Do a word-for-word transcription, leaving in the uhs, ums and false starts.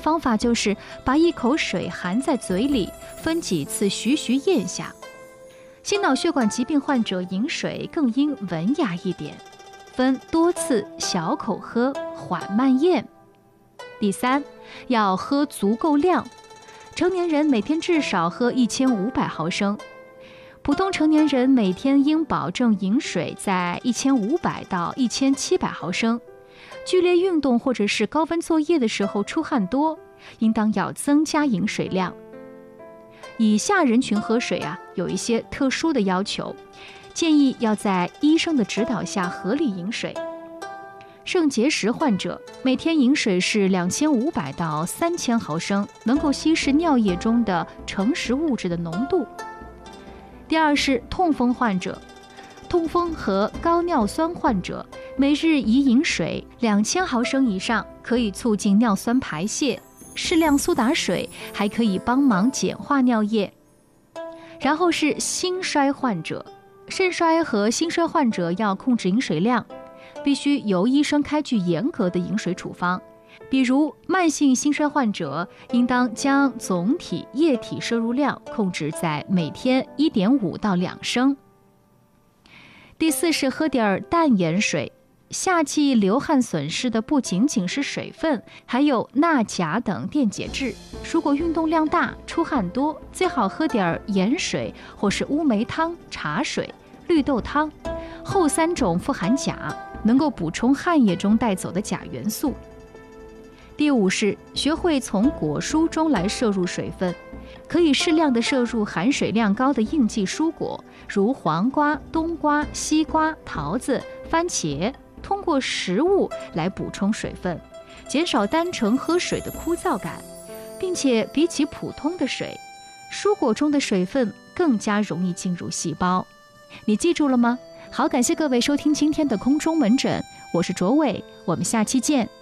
方法就是把一口水含在嘴里，分几次徐徐咽下。心脑血管疾病患者饮水更应文雅一点，分多次小口喝，缓慢咽。第三，要喝足够量，成年人每天至少喝一千五百毫升，普通成年人每天应保证饮水在一千五百到一千七百毫升。剧烈运动或者是高温作业的时候出汗多，应当要增加饮水量。以下人群喝水啊，有一些特殊的要求，建议要在医生的指导下合理饮水。肾结石患者每天饮水是两千五百到三千毫升，能够稀释尿液中的成食物质的浓度。第二是痛风患者，痛风和高尿酸患者每日宜饮水两千毫升以上，可以促进尿酸排泄。适量苏打水还可以帮忙简化尿液。然后是心衰患者，肾衰和心衰患者要控制饮水量，必须由医生开具严格的饮水处方。比如慢性心衰患者，应当将总体液体摄入量控制在每天 一点五到两升。第四是喝点淡盐水。夏季流汗损失的不仅仅是水分，还有钠、钾等电解质。如果运动量大、出汗多，最好喝点盐水或是乌梅汤、茶水、绿豆汤，后三种富含钾，能够补充汗液中带走的钾元素。第五是学会从果蔬中来摄入水分，可以适量的摄入含水量高的应季蔬果，如黄瓜、冬瓜、西瓜、桃子、番茄，通过食物来补充水分，减少单纯喝水的枯燥感，并且比起普通的水，蔬果中的水分更加容易进入细胞。你记住了吗？好，感谢各位收听今天的空中门诊，我是卓伟，我们下期见。